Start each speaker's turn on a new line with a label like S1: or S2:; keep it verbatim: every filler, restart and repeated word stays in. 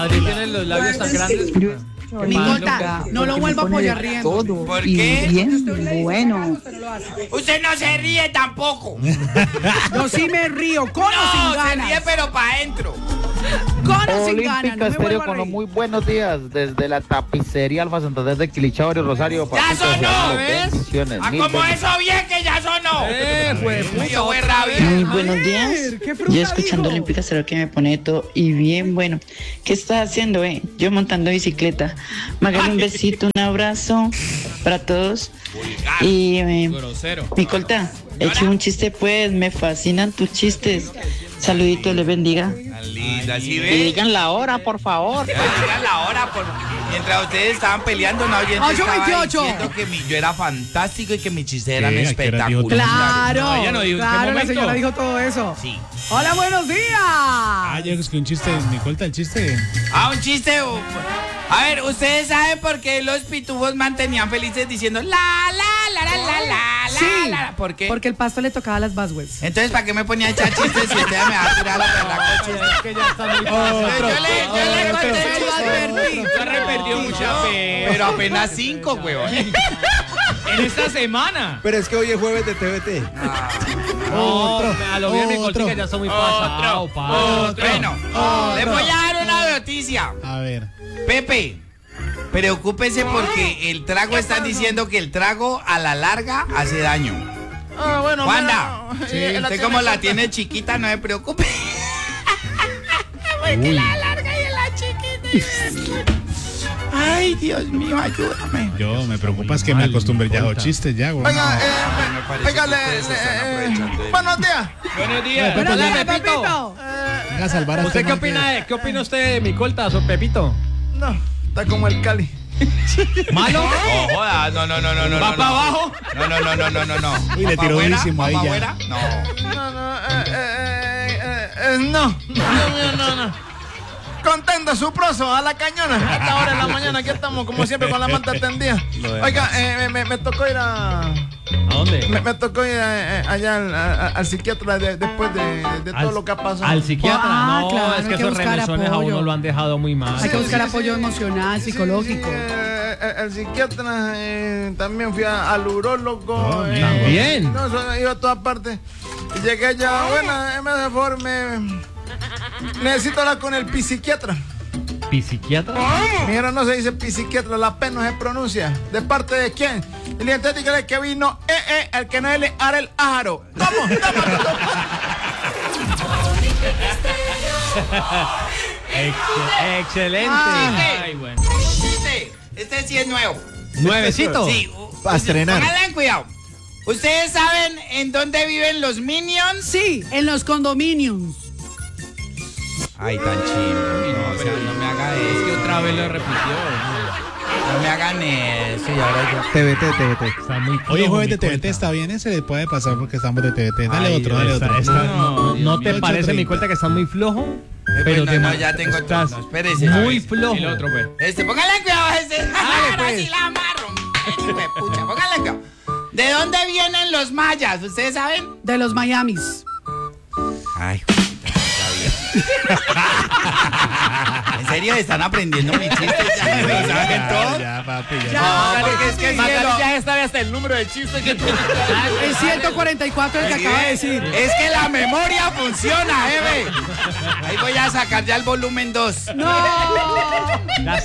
S1: Madrid tiene los labios tan grandes.
S2: Nicolta, no lo vuelvo a apoyar riendo.
S3: Todo.
S4: ¿Por
S3: Y
S4: qué?
S3: bien bueno.
S4: Usted no se ríe tampoco.
S2: Yo sí me río, con o sin
S4: No, se
S2: ganas.
S4: ríe pero para adentro.
S2: Con o sin ganas,
S5: Olímpica
S2: no me
S5: Estéreo
S2: vuelvo a
S5: con los
S2: reír.
S5: muy buenos días desde la tapicería Alfa Santander de Quilichao y Rosario.
S4: ¡Ya
S5: Papito,
S4: sonó!
S5: sean
S1: ¿Ves?
S5: bendiciones,
S4: Ah,
S5: mil
S4: como
S5: bendiciones.
S4: eso bien que ya sonó.
S1: Eh, fue
S4: Me dio buen rabia.
S6: Muy buenos días.
S2: ver, ¿qué fruta
S6: Yo escuchando
S2: dijo?
S6: Olímpica Estéreo que me pone todo y bien bueno. ¿Qué estás haciendo, eh? Yo montando bicicleta. Magari, un besito, un abrazo para todos. Y eh,
S1: Grosero.
S6: Nicolta, eche un chiste pues, me fascinan tus chistes. Saludito, le bendiga.
S4: Tan linda, ¿sí
S6: Y
S4: ve?
S6: digan la hora, por favor.
S4: Ya digan la hora, por... mientras ustedes estaban peleando, una oyente
S2: ocho
S4: estaba
S2: veintiocho.
S4: diciendo que mi yo era fantástico y que mis chistes eran
S7: ¿Qué? ¿A qué hora dijo
S4: espectaculares.
S2: Claro,
S1: No, ella no dijo, ¿en qué
S2: claro, la
S1: momento?
S2: señora dijo todo eso.
S4: Sí.
S2: Hola, buenos
S7: Ah,
S2: días.
S7: yo es que un chiste, Nicolta, el chiste.
S4: Ah, un chiste. uh, A ver, ¿ustedes saben por qué los pitufos mantenían felices diciendo la, la, la, la, la, la,
S2: Sí,
S4: la, la? ¿Por qué?
S2: porque el pasto le tocaba a las Baswells.
S4: Entonces, ¿para qué me ponía a echar chistes si usted me va a tirar la perla?
S1: Es que ya está muy
S4: Yo le, yo le conté
S2: Pero
S4: chistes.
S2: advertí.
S1: Ya reperdió mucha fe.
S4: Pero apenas cinco, huevón.
S1: En esta semana.
S8: Pero es que hoy es jueves de T V T.
S1: No, a lo bien mi
S7: otro,
S1: cortica ya está muy pasado,
S4: Otro,
S1: pa.
S4: otro. Bueno, les voy a dar una noticia.
S7: A ver.
S4: Pepe, preocúpese porque el trago están diciendo que el trago a la larga hace daño.
S9: Ah, bueno,
S4: Wanda,
S9: bueno,
S4: sí,
S9: eh, la
S4: usted
S9: tiene
S4: como la
S9: corta.
S4: tiene chiquita, no se preocupe. Porque
S7: Uy.
S4: la larga y la chiquita. Ay, Dios mío, ayúdame.
S7: Yo me preocupa es que me acostumbré ya a los chistes ya, güey.
S9: Oiga,
S4: me
S9: eh,
S4: parece
S9: oiga,
S4: que
S9: le-
S4: ustedes se están
S9: le- eh,
S4: aprovechando de-
S9: buenos días.
S1: Buenos días.
S2: Buenos
S1: Hola,
S2: días,
S1: Pepito.
S2: Pepito.
S7: Venga a salvar a
S1: ¿Usted
S7: este
S1: qué
S7: man que-
S1: opina de, qué opina usted de mi colta, su Pepito?
S9: No, está como el Cali.
S1: ¿Malo?
S4: Oh, joda, no, no, no, no, no.
S1: ¿Va
S4: no,
S1: para
S4: no.
S1: abajo?
S4: No, no, no, no, no, no, no.
S7: Uy, le
S4: ¿Va pa'
S7: tiró
S4: afuera?
S7: durísimo
S4: ¿Va
S7: ahí
S4: pa'
S7: ya.
S4: afuera? No.
S9: No, no, eh, eh, eh, eh, no, no, no, no. Contento, suproso, a la cañona. A esta hora de la mañana, aquí estamos, como siempre, con la manta tendida. Oiga, eh, me, me, me tocó ir a.
S1: ¿A dónde?
S9: Me, me tocó ir a- eh, allá al, a- al psiquiatra de- después de, de todo
S1: Al-
S9: lo que ha pasado.
S1: Al psiquiatra.
S2: Ah,
S1: no,
S2: claro,
S1: es que
S2: hay que
S1: esos
S2: buscar
S1: remesones a
S2: apoyo.
S1: uno lo han dejado muy mal.
S2: Hay que
S9: Sí,
S2: buscar
S9: sí,
S2: apoyo
S9: sí.
S2: emocional,
S9: Sí, sí,
S2: psicológico.
S9: eh, eh, el psiquiatra, eh, también fui a- al urólogo.
S7: Oh,
S9: eh,
S1: también.
S9: No, eso, iba a todas partes. Y llegué allá, bueno, eh, me deforme. Necesito hablar con el psiquiatra.
S1: ¿Psiquiatra?
S9: Me dijeron, no se dice psiquiatra, la P no se pronuncia. ¿De parte de quién? Y le dije, dígale que vino, eh, eh, el que no es el ara el ájaro. ¿Cómo?
S1: Ex- excelente.
S4: Ah.
S1: Ay, bueno.
S4: Este, este sí es nuevo.
S1: ¿Nuevecito?
S4: Sí. u-
S8: Pa' estrenar.
S4: Pónganle cuidado. ¿Ustedes saben en dónde viven los Minions?
S2: Sí, en los condominios.
S4: Ay, tan chido. No, o sea, no me haga
S1: Es que
S4: eso.
S1: otra vez lo repitió.
S4: No me hagan eso. Y ahora yo...
S8: T V T, T V T.
S1: Está muy
S7: Oye,
S1: flojo,
S7: jueves de
S1: mi
S7: T V T
S1: colta.
S7: está bien, ese le puede pasar porque estamos de T V T. Dale
S1: Ay,
S7: otro, dale
S1: esta-
S7: otro.
S1: esta- no, ¿no te
S7: ocho
S1: parece mi
S7: treinta.
S1: cuenta que está muy flojo?
S4: Eh,
S1: Pero
S4: bueno,
S1: te
S4: no,
S1: ma-
S4: ya tengo otro.
S1: estás
S4: No, espérese.
S1: muy
S4: a ver.
S1: flojo.
S10: El otro, pues.
S4: Este, póngale cuidado a ese. Ahora
S1: pues.
S4: sí la amarro. Ay, hijo de pucha, póngale cuidado. ¿De dónde vienen los mayas? ¿Ustedes saben?
S2: De los Miamis.
S4: Ay, ¿en serio están aprendiendo mis chistes? ¿Ya me lo saben todos?
S7: Ya, papi, ya.
S4: No, porque es que es que lo-
S10: Ya sabe hasta el número de chistes que tiene.
S2: El ciento cuarenta y cuatro el que
S4: Sí,
S2: acaba de decir.
S4: Es que la memoria funciona, Eve. Ahí voy a sacar ya el volumen dos.
S2: No.